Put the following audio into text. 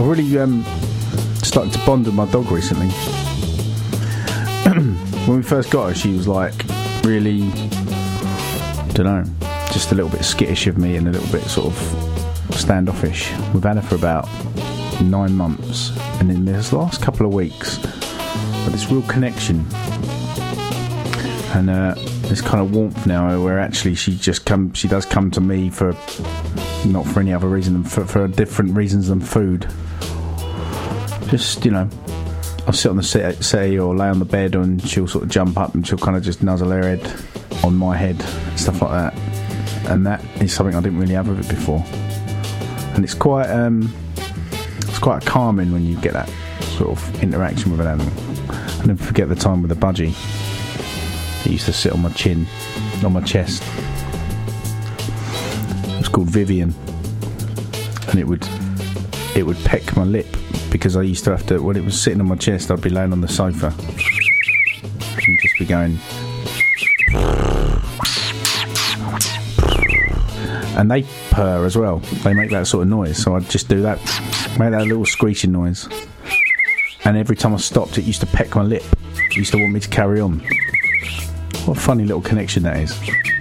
I've really started to bond with my dog recently. When we first got her, she was like really, don't know, just a little bit skittish of me and a little bit sort of standoffish. We've had her for about 9 months, and in this last couple of weeks, this real connection and this kind of warmth now, where actually she does come to me for not for any other reason than for different reasons than food. Just, you know, I'll sit on the settee or lay on the bed and she'll sort of jump up and she'll kind of just nuzzle her head on my head, stuff like that. And that is something I didn't really have with it before. And it's quite calming when you get that sort of interaction with an animal. I never forget the time with the budgie. It used to sit on my chin, on my chest. It was called Vivian, and it would peck my lip, because I used to have to, when it was sitting on my chest, I'd be laying on the sofa and just be going. And they purr as well. They make that sort of noise, so I'd just do that, make that little screeching noise. And every time I stopped, it used to peck my lip. It used to want me to carry on. What a funny little connection that is.